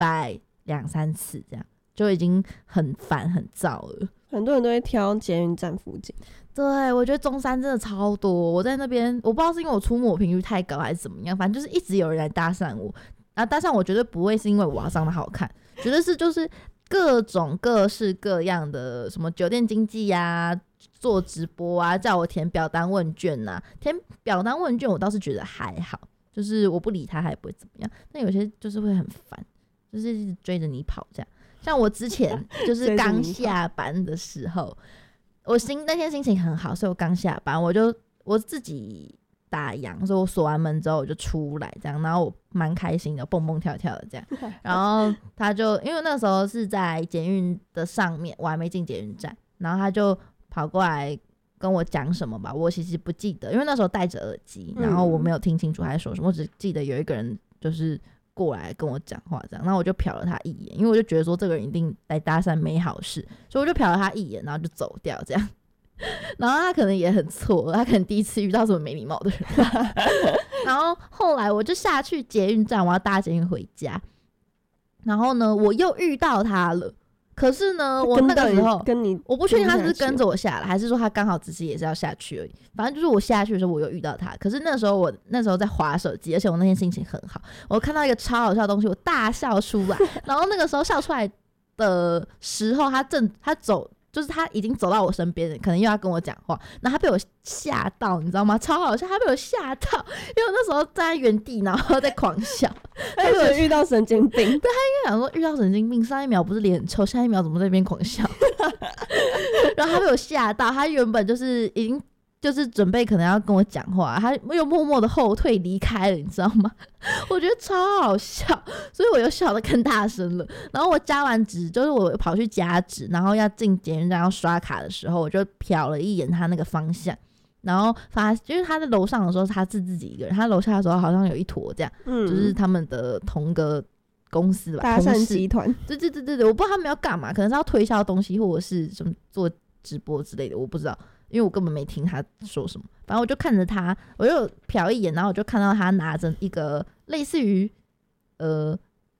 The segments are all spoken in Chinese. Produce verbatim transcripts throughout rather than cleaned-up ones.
拜两三次这样，就已经很烦很燥了。 很多人都会挑捷运站附近。 对，我觉得中山真的超多，我在那边我不知道是因为我出没频率太高还是怎么样，反正就是一直有人来搭讪我，然后搭讪我绝对不会是因为我长得好看，绝对是就是各种各式各样的什么酒店经济啊，做直播啊，叫我填表单问卷啊，填表单问卷我倒是觉得还好，就是我不理他他也不会怎么样，但有些就是会很烦，就是一直追着你跑这样。像我之前就是刚下班的时候，我心那天心情很好，所以我刚下班，我就我自己打烊，所以我锁完门之后我就出来这样，然后我蛮开心的，蹦蹦跳跳的这样。然后他就因为那时候是在捷运的上面，我还没进捷运站，然后他就跑过来跟我讲什么吧，我其实不记得，因为那时候戴着耳机，然后我没有听清楚他在说什么，我只记得有一个人就是过来跟我讲话这样，然后我就瞟了他一眼，因为我就觉得说这个人一定来搭讪没好事，所以我就瞟了他一眼，然后就走掉这样。然后他可能也很错，他可能第一次遇到这么没礼貌的人。然后后来我就下去捷运站，我要搭捷运回家，然后呢我又遇到他了。可是呢，我那个时候跟你， 我不确定他是不是跟着我下来，还是说他刚好只是也是要下去而已。反正就是我下去的时候，我有遇到他。可是那时候我那时候在滑手机，而且我那天心情很好，我看到一个超好笑的东西，我大笑出来。然后那个时候笑出来的时候，他正他走。就是他已经走到我身边，可能又要跟我讲话，然后他被我吓到，你知道吗？超好笑，他被我吓到，因为我那时候站在原地，然后在狂笑。 他以为遇到神经病，对，他应该想说遇到神经病，上一秒不是脸很臭，下一秒怎么在那边狂笑？然后他被我吓到，他原本就是已经就是准备可能要跟我讲话，他又默默的后退离开了，你知道吗？我觉得超好笑，所以我又笑得更大声了。然后我加完值，就是我跑去加值，然后要进捷运站要刷卡的时候，我就瞟了一眼他那个方向，然后发因为他在楼上的时候他是自己一个人，他楼下的时候好像有一坨这样，嗯，就是他们的同个公司吧， 搭讪集团。 对对对对对，我不知道他们要干嘛，可能是要推销东西或者是什么做直播之类的，我不知道。因为我根本没听他说什么，反正我就看着他，我就瞟一眼，然后我就看到他拿着一个类似于呃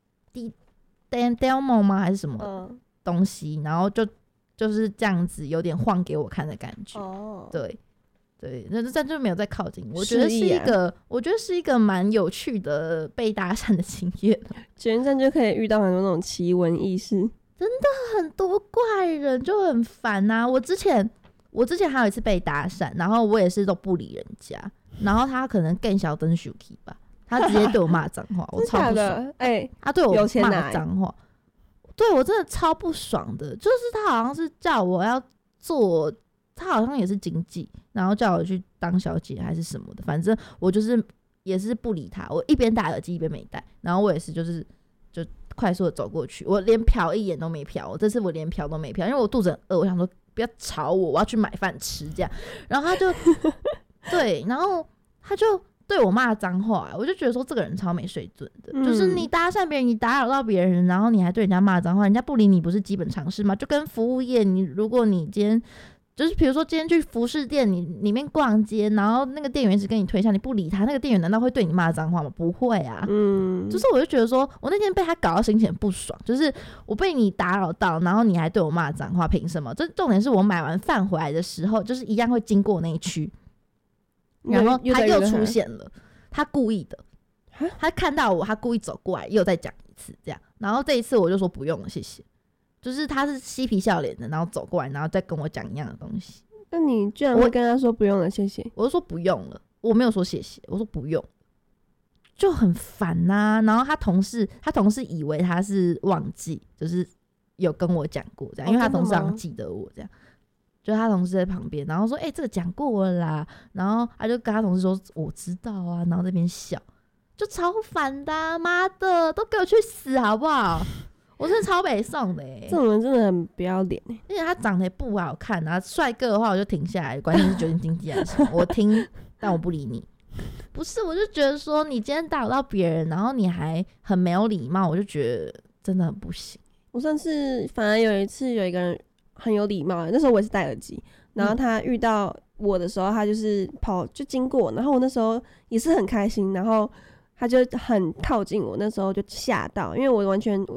demo 吗还是什么东西，然后就就是这样子有点晃给我看的感觉。哦，对对，那这就没有再靠近。我觉得是一个，啊、我觉得是一个蛮有趣的被搭讪的经验。 捷运站就可以遇到很多那种奇闻异事， 真的很多怪人就很烦啊！我之前。我之前还有一次被搭讪，然后我也是都不理人家，然后他可能更小灯 Shuki 吧，他直接对我骂脏话，我超不爽。哎、欸，他对我骂脏话，对我真的超不爽的。就是他好像是叫我要做，他好像也是经纪，然后叫我去当小姐还是什么的，反正我就是也是不理他，我一边戴耳机一边没戴，然后我也是就是就快速的走过去，我连瞟一眼都没瞟，这次我连瞟都没瞟，因为我肚子很饿，我想说。不要吵我，我要去买饭吃这样。然后他就对，然后他就对我骂脏话，我就觉得说这个人超没水准的、嗯、就是你搭讪别人，你打扰到别人，然后你还对人家骂脏话，人家不理你不是基本常识吗？就跟服务业，你如果你今天就是比如说今天去服饰店你里面逛街，然后那个店员一直跟你推销，你不理他，那个店员难道会对你骂脏话吗？不会啊。嗯，就是我就觉得说我那天被他搞到心情很不爽，就是我被你打扰到，然后你还对我骂脏话，凭什么？这重点是我买完饭回来的时候，就是一样会经过那一区，然后他又出现了，他故意的，他看到我，他故意走过来又再讲一次这样，然后这一次我就说不用了，谢谢。就是他是嬉皮笑脸的，然后走过来，然后再跟我讲一样的东西。 那你居然会跟他说不用了，谢谢？ 我就说不用了，我没有说谢谢，我说不用，就很烦呐、啊。然后他同事，他同事以为他是忘记，就是有跟我讲过这样，因为他同事好像记得我这样，就他同事在旁边，然后说：“哎、欸，这个讲过了啦。”然后他就跟他同事说：“我知道啊。”然后在那边笑，就超烦的、啊，妈的，都给我去死好不好？我真的超北宋的哎、欸， 这种人真的很不要脸哎、欸， 而且他长得也不好看啊，帅哥的话我就停下来，关键是酒店经纪还是什么，我听，但我不理你。不是，我就觉得说你今天打扰到别人，然后你还很没有礼貌，我就觉得真的很不行。 我上次反而有一次有一个人很有礼貌，那时候我也是戴耳机，然后他遇到我的时候，他就是跑就经过，然后我那时候也是很开心，然后他就很靠近我，那时候就吓到，因为我完全。